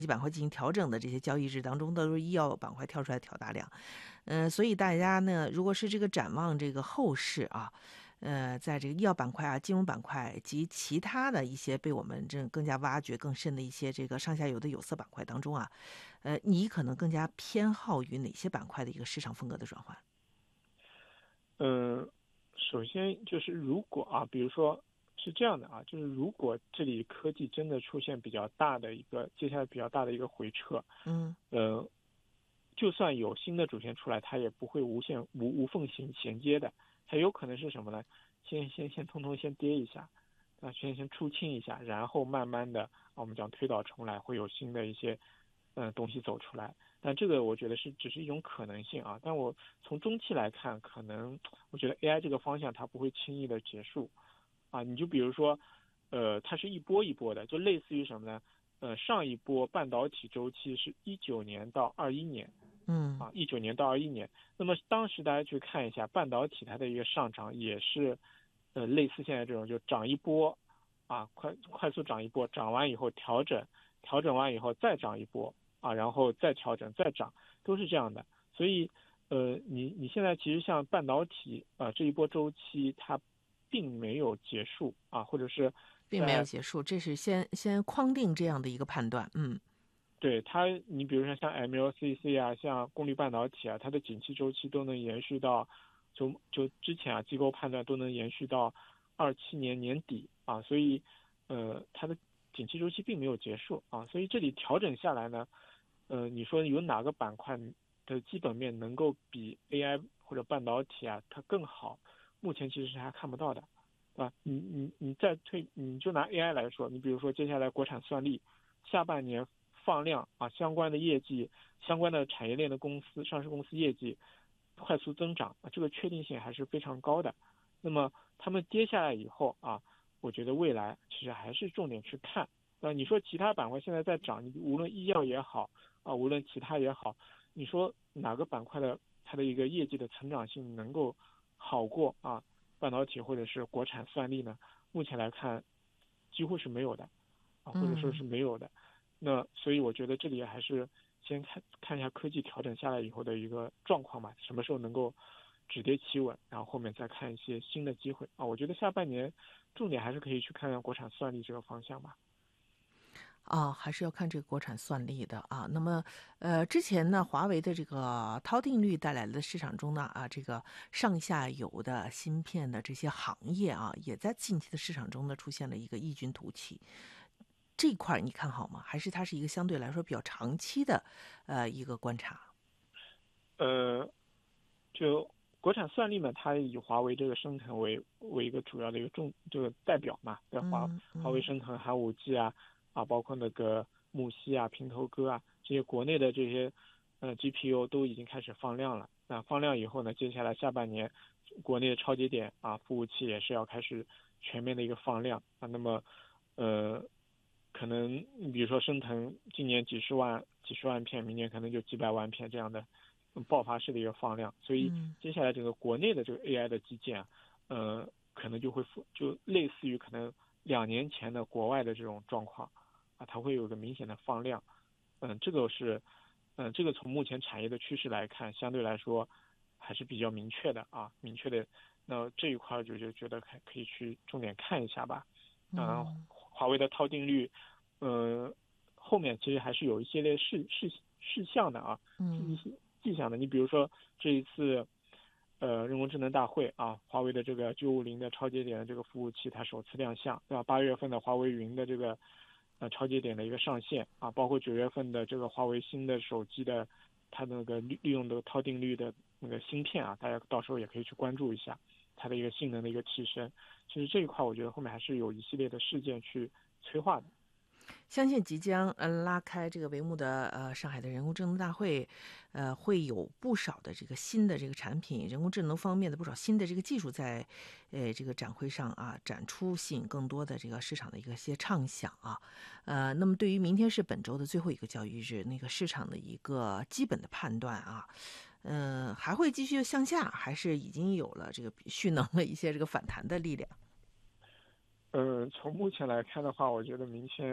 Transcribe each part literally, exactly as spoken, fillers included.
板块进行调整的这些交易日当中，都是医药板块跳出来挑大梁。嗯、呃，所以大家呢，如果是这个展望这个后市啊，呃，在这个医药板块啊、金融板块及其他的一些被我们这更加挖掘更深的一些这个上下游的有色板块当中啊，呃，你可能更加偏好于哪些板块的一个市场风格的转换？ 嗯，首先就是如果啊，比如说是这样的啊，就是如果这里科技真的出现比较大的一个接下来比较大的一个回撤， 嗯呃，就算有新的主线出来，它也不会无限无无缝衔衔接的，它有可能是什么呢？先先先通通先跌一下，啊，先先出清一下，然后慢慢的我们讲推倒重来，会有新的一些呃东西走出来。但这个我觉得是只是一种可能性啊。但我从中期来看，可能我觉得 A I 这个方向它不会轻易的结束啊。你就比如说，呃，它是一波一波的，就类似于什么呢？呃，上一波半导体周期是一九年到二一年。 嗯啊，一九年到二一年，那么当时大家去看一下半导体它的一个上涨，也是，呃，类似现在这种就涨一波，啊，快快速涨一波，涨完以后调整，调整完以后再涨一波，啊，然后再调整再涨，都是这样的。所以，呃，你你现在其实像半导体啊，呃，这一波周期它并没有结束啊，或者是并没有在结束，这是先先框定这样的一个判断。嗯对它，你比如说像 M L C C 啊，像功率半导体啊，它的景气周期都能延续到，就就之前啊，机构判断都能延续到二七年年底啊，所以呃，它的景气周期并没有结束啊，所以这里调整下来呢，呃，你说有哪个板块的基本面能够比 A I 或者半导体啊它更好？目前其实是还看不到的，啊，你你你再推，你就拿 A I 来说，你比如说接下来国产算力下半年放量啊，相关的业绩、相关的产业链的公司、上市公司业绩快速增长啊，这个确定性还是非常高的。那么他们跌下来以后啊，我觉得未来其实还是重点去看。那你说其他板块现在在涨，你无论医药也好啊，无论其他也好，你说哪个板块的它的一个业绩的成长性能够好过啊半导体或者是国产算力呢？目前来看，几乎是没有的啊，或者说嗯。 是没有的。那所以我觉得这里还是先看看一下科技调整下来以后的一个状况吧，什么时候能够止跌企稳，然后后面再看一些新的机会啊。我觉得下半年重点还是可以去看看国产算力这个方向吧。 啊，还是要看这个国产算力的啊。那么，呃，之前呢，华为的这个涛定律带来的市场中呢，啊，这个上下游的芯片的这些行业啊，也在近期的市场中呢出现了一个异军突起。这一块儿你看好吗？还是它是一个相对来说比较长期的，呃，一个观察？ 呃，就国产算力嘛，它以华为这个升腾为为一个主要的一个重这个代表嘛，在华华为嗯嗯升腾、寒武纪啊啊，包括那个木犀啊、平头哥啊这些国内的这些呃 G P U 都已经开始放量了。那放量以后呢，接下来下半年国内的超节点啊服务器也是要开始全面的一个放量啊。那么呃，可能比如说升腾今年几十万几十万片，明年可能就几百万片这样的爆发式的一个放量，所以嗯接下来这个国内的这个 A I 的基建啊，呃，可能就会就类似于可能两年前的国外的这种状况啊，它会有个明显的放量。嗯，这个是，嗯，这个从目前产业的趋势来看，相对来说还是比较明确的啊，明确的。那这一块就就觉得可可以去重点看一下吧。嗯， 嗯华为的套定律，呃，后面其实还是有一系列事事事项的啊，是一嗯些迹象的。你比如说这一次，呃，人工智能大会啊，华为的这个九五零的超节点的这个服务器它首次亮相，对吧？八月份的华为云的这个呃超节点的一个上线啊，包括九月份的这个华为新的手机的它那个利利用的套定律的那个芯片啊，大家到时候也可以去关注一下它的一个性能的一个提升。其实这一块我觉得后面还是有一系列的事件去催化的。 相信即将呃拉开这个帷幕的呃上海的人工智能大会，呃会有不少的这个新的这个产品，人工智能方面的不少新的这个技术在呃这个展会上啊展出，吸引更多的这个市场的一个些畅想啊。呃，那么对于明天是本周的最后一个交易日，那个市场的一个基本的判断啊，嗯，还会继续向下，还是已经有了这个蓄能了一些这个反弹的力量？ 嗯，从目前来看的话，我觉得明天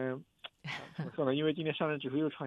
怎么说呢？因为今天上证指数又创